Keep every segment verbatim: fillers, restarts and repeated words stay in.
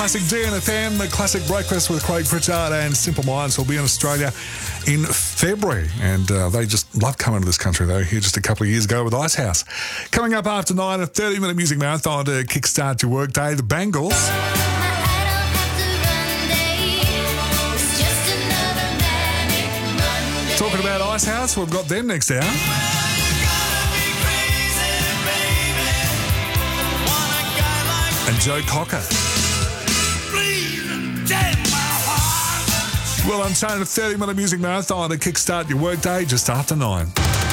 Classic G N F M, the Classic Breakfast with Craig Pritchard and Simple Minds will be in Australia in February. And uh, they just love coming to this country. They were here just a couple of years ago with Icehouse. Coming up after nine, a thirty-minute music marathon to kickstart your workday. The Bangles. Talking about Icehouse, we've got them next hour. And Joe Cocker. Well, I'm saying a thirty-minute music marathon to kickstart your workday just after nine.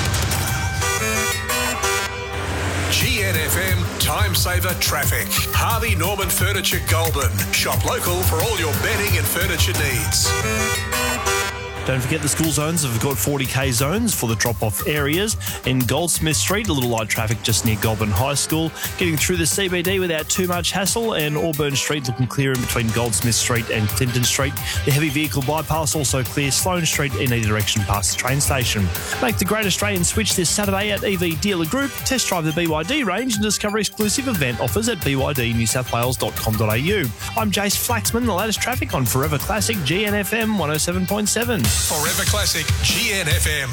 G N F M Time Saver Traffic. Harvey Norman Furniture Goulburn. Shop local for all your bedding and furniture needs. Don't forget the school zones have got forty k zones for the drop-off areas. In Goldsmith Street, a little light traffic just near Goulburn High School. Getting through the C B D without too much hassle. And Auburn Street looking clear in between Goldsmith Street and Clinton Street. The heavy vehicle bypass also clear Sloane Street in either direction past the train station. Make the Great Australian Switch this Saturday at E V Dealer Group. Test drive the B Y D range and discover exclusive event offers at b y d new south wales dot com dot a u. I'm Jace Flaxman, the latest traffic on Forever Classic G N F M one oh seven point seven. Forever Classic G N F M,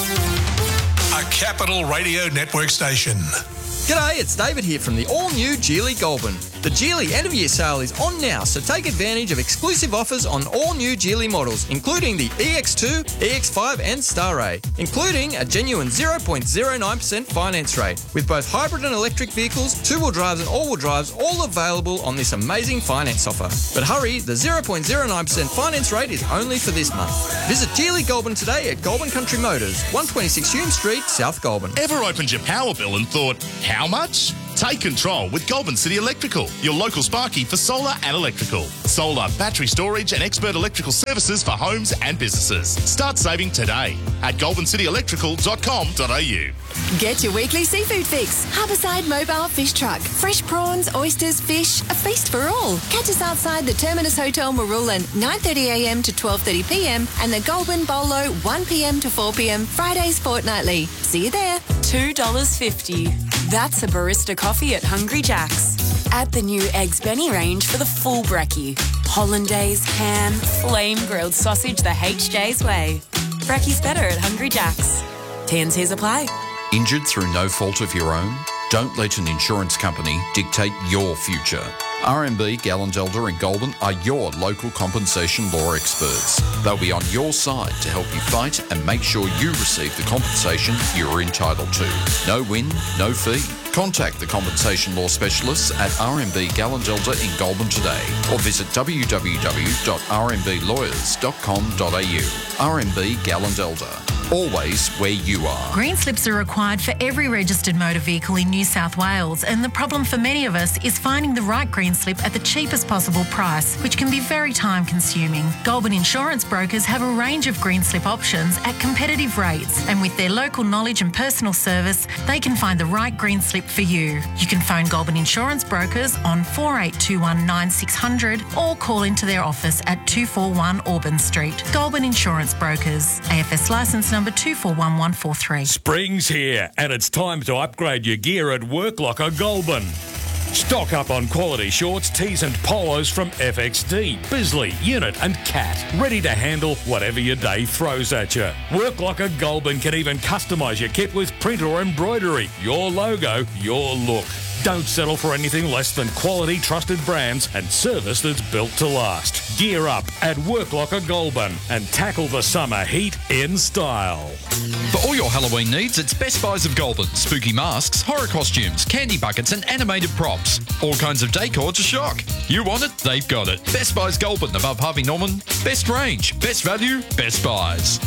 a Capital Radio Network station. G'day, it's David here from the all-new Geely Goulburn. The Geely end-of-year sale is on now, so take advantage of exclusive offers on all new Geely models, including the E X two, E X five and Star-Ray, including a genuine zero point zero nine percent finance rate, with both hybrid and electric vehicles, two-wheel drives and all-wheel drives all available on this amazing finance offer. But hurry, the zero point zero nine percent finance rate is only for this month. Visit Geely Goulburn today at Goulburn Country Motors, one twenty-six Hume Street, South Goulburn. Ever opened your power bill and thought, how much? Take control with Goulburn City Electrical, your local Sparky for solar and electrical. Solar, battery storage and expert electrical services for homes and businesses. Start saving today at goulburn city electrical dot com dot a u. Get your weekly seafood fix. Harbourside Mobile Fish Truck. Fresh prawns, oysters, fish, a feast for all. Catch us outside the Terminus Hotel Marulan, nine thirty a m to twelve thirty p m and the Goulburn Bolo, one p m to four p m, Fridays fortnightly. See you there. two dollars fifty. That's a barista coffee at Hungry Jack's. Add the new Eggs Benny range for the full brekkie. Hollandaise, ham, flame grilled sausage the H J's way. Brekkie's better at Hungry Jack's. T and C's apply. Injured through no fault of your own? Don't let an insurance company dictate your future. R M B, Gallendelder and Goulburn are your local compensation law experts. They'll be on your side to help you fight and make sure you receive the compensation you're entitled to. No win, no fee. Contact the compensation law specialists at R M B Gallendelder in Goulburn today or visit w w w dot r m b lawyers dot com dot a u. R M B Gallendelder. Always where you are. Green slips are required for every registered motor vehicle in New South Wales, and the problem for many of us is finding the right green slip at the cheapest possible price, which can be very time consuming. Goulburn Insurance Brokers have a range of green slip options at competitive rates, and with their local knowledge and personal service, they can find the right green slip for you. You can phone Goulburn Insurance Brokers on four eight two one nine six zero zero or call into their office at two forty-one Auburn Street. Goulburn Insurance Brokers, A F S licence number two four one one four three. Spring's here and it's time to upgrade your gear at Worklocker Goulburn. Stock up on quality shorts, tees and polos from F X D, Bisley, Unit and Cat. Ready to handle whatever your day throws at you. Worklocker Goulburn can even customise your kit with print or embroidery. Your logo, your look. Don't settle for anything less than quality, trusted brands and service that's built to last. Gear up at Worklocker Goulburn and tackle the summer heat in style. For all your Halloween needs, it's Best Buys of Goulburn. Spooky masks, horror costumes, candy buckets and animated props. All kinds of decor to shock. You want it, they've got it. Best Buys Goulburn above Harvey Norman. Best range, best value, Best Buys.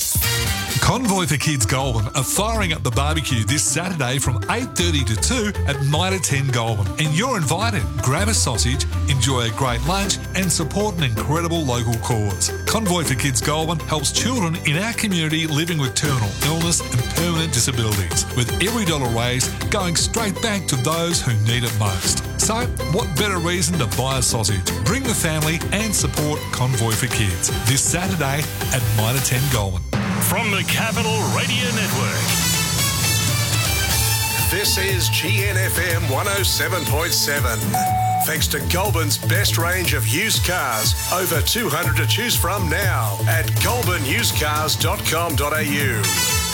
Convoy for Kids Goulburn are firing up the barbecue this Saturday from eight thirty to two at Mitre ten Goulburn. And you're invited. Grab a sausage, enjoy a great lunch and support an incredible local cause. Convoy for Kids Goulburn helps children in our community living with terminal illness and permanent disabilities, with every dollar raised going straight back to those who need it most. So, what better reason to buy a sausage? Bring the family and support Convoy for Kids this Saturday at Mitre ten Goulburn. From the Capital Radio Network, this is G N F M one oh seven point seven. thanks to Goulburn's best range of used cars. Over two hundred to choose from now at goulburn used cars dot com dot a u.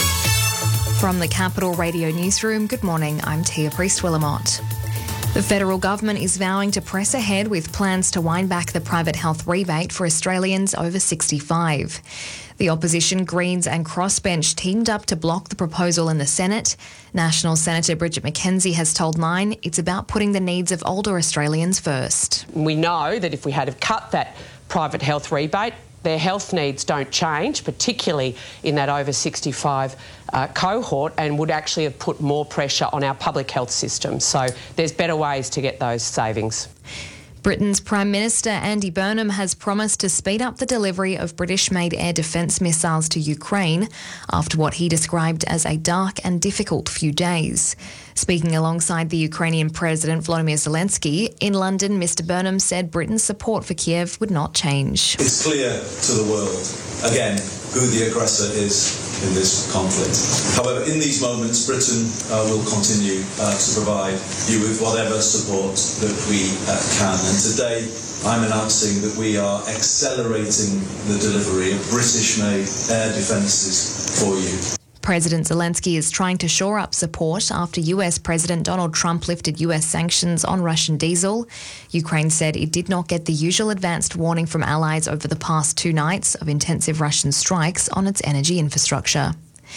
From the Capital Radio Newsroom, good morning, I'm Tia Priest-Willamott. The federal government is vowing to press ahead with plans to wind back the private health rebate for Australians over sixty-five. The opposition Greens and Crossbench teamed up to block the proposal in the Senate. National Senator Bridget McKenzie has told Nine it's about putting the needs of older Australians first. We know that if we had have cut that private health rebate, their health needs don't change, particularly in that over sixty-five uh, cohort, and would actually have put more pressure on our public health system. So there's better ways to get those savings. Britain's Prime Minister Andy Burnham has promised to speed up the delivery of British-made air defence missiles to Ukraine after what he described as a dark and difficult few days. Speaking alongside the Ukrainian President Volodymyr Zelensky, in London, Mr Burnham said Britain's support for Kiev would not change. It's clear to the world, again, who the aggressor is in this conflict. However, in these moments, Britain uh, will continue uh, to provide you with whatever support that we uh, can. And today, I'm announcing that we are accelerating the delivery of British-made air defences for you. President Zelensky is trying to shore up support after U S President Donald Trump lifted U S sanctions on Russian diesel. Ukraine said it did not get the usual advanced warning from allies over the past two nights of intensive Russian strikes on its energy infrastructure.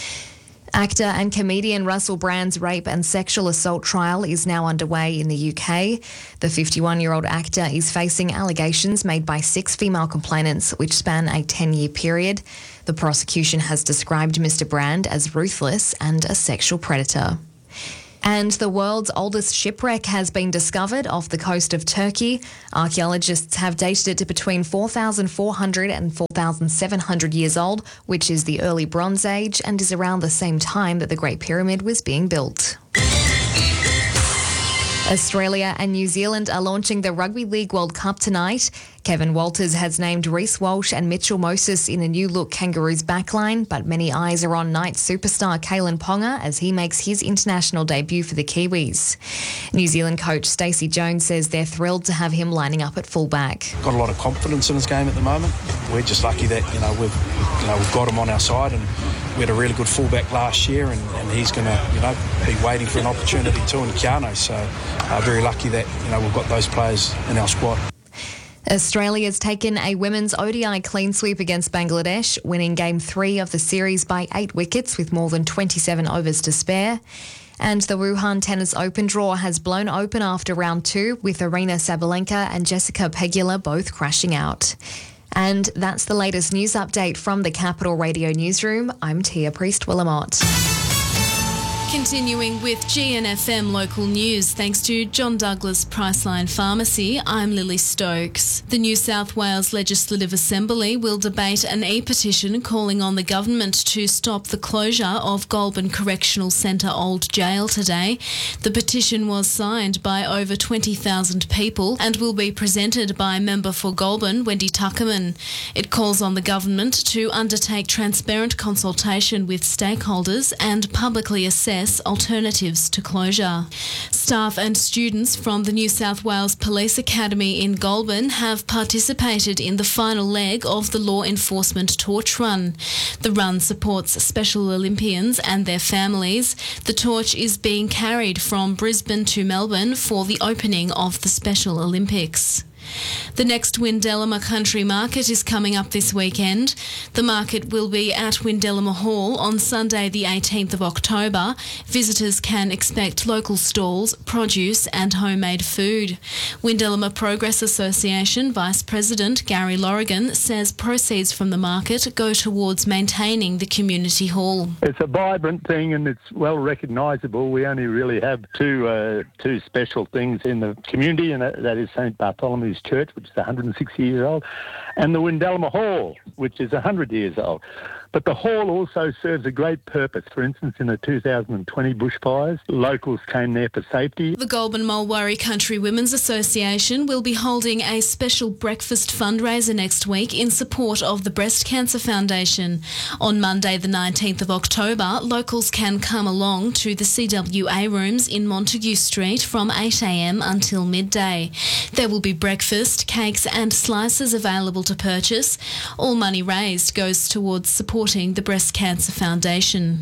Actor and comedian Russell Brand's rape and sexual assault trial is now underway in the U K. The fifty-one-year-old actor is facing allegations made by six female complainants, which span a ten-year period. The prosecution has described Mr Brand as ruthless and a sexual predator. And the world's oldest shipwreck has been discovered off the coast of Turkey. Archaeologists have dated it to between four thousand four hundred and four thousand seven hundred years old, which is the early Bronze Age and is around the same time that the Great Pyramid was being built. Australia and New Zealand are launching the Rugby League World Cup tonight. Kevin Walters has named Reece Walsh and Mitchell Moses in a new-look Kangaroos backline, but many eyes are on Knights superstar Kalen Ponga as he makes his international debut for the Kiwis. New Zealand coach Stacey Jones says they're thrilled to have him lining up at fullback. Got a lot of confidence in his game at the moment. We're just lucky that you know we've you know we've got him on our side, and we had a really good fullback last year, and, and he's going to you know be waiting for an opportunity too in Keano. So uh, very lucky that you know we've got those players in our squad. Australia's taken a women's O D I clean sweep against Bangladesh, winning game three of the series by eight wickets with more than twenty-seven overs to spare. And the Wuhan Tennis Open draw has blown open after round two, with Aryna Sabalenka and Jessica Pegula both crashing out. And that's the latest news update from the Capital Radio Newsroom. I'm Tia Priest-Willamott. Continuing with G N F M local news, thanks to John Douglas Priceline Pharmacy, I'm Lily Stokes. The New South Wales Legislative Assembly will debate an e-petition calling on the government to stop the closure of Goulburn Correctional Centre Old Jail today. The petition was signed by over twenty thousand people and will be presented by Member for Goulburn, Wendy Tuckerman. It calls on the government to undertake transparent consultation with stakeholders and publicly assess alternatives to closure. Staff and students from the New South Wales Police Academy in Goulburn have participated in the final leg of the Law Enforcement Torch Run. The run supports Special Olympians and their families. The torch is being carried from Brisbane to Melbourne for the opening of the Special Olympics. The next Windelama Country Market is coming up this weekend. The market will be at Windelama Hall on Sunday the eighteenth of October. Visitors can expect local stalls, produce and homemade food. Windelama Progress Association Vice President Gary Lorrigan says proceeds from the market go towards maintaining the community hall. It's a vibrant thing and it's well recognisable. We only really have two uh, two special things in the community, and that, that is Saint Bartholomew's Methodist Church, which is one hundred six years old, and the Windalma Hall, which is one hundred years old. But the hall also serves a great purpose. For instance, in the two thousand twenty bushfires, locals came there for safety. The Goulburn Mulwaree Country Women's Association will be holding a special breakfast fundraiser next week in support of the Breast Cancer Foundation. On Monday the nineteenth of October, locals can come along to the C W A rooms in Montague Street from eight a m until midday. There will be breakfast, cakes and slices available to purchase. All money raised goes towards supporting the Breast Cancer Foundation.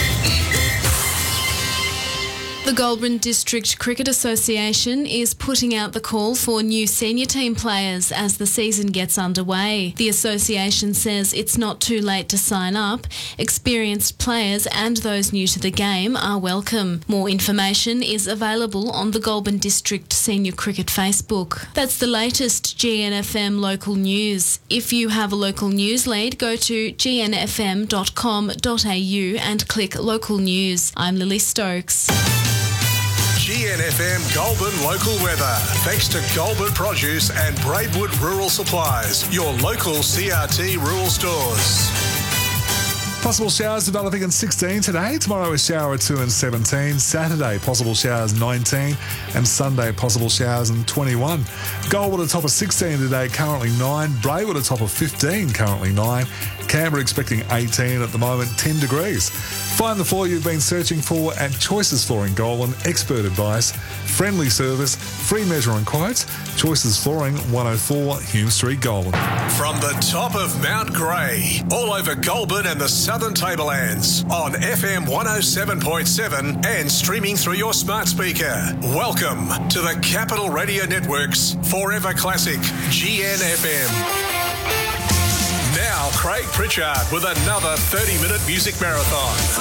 The Goulburn District Cricket Association is putting out the call for new senior team players as the season gets underway. The association says it's not too late to sign up. Experienced players and those new to the game are welcome. More information is available on the Goulburn District Senior Cricket Facebook. That's the latest G N F M local news. If you have a local news lead, go to g n f m dot com dot a u and click local news. I'm Lily Stokes. G N F M Goulburn local weather. Thanks to Goulburn Produce and Braidwood Rural Supplies, your local C R T rural stores. Possible showers developing in sixteen today. Tomorrow a shower at two and seventeen. Saturday, possible showers nineteen. And Sunday, possible showers in twenty-one. Goulburn at top of sixteen today, currently nine. Braidwood at top of fifteen, currently nine. Canberra expecting eighteen at the moment, ten degrees. Find the floor you've been searching for at Choices Flooring Goulburn. Expert advice, friendly service, free measure and quotes. Choices Flooring, one oh four Hume Street, Goulburn. From the top of Mount Grey, all over Goulburn and the Southern Tablelands, on F M one oh seven point seven and streaming through your smart speaker. Welcome to the Capital Radio Network's Forever Classic G N F M. Now, Craig Pritchard with another thirty-minute music marathon.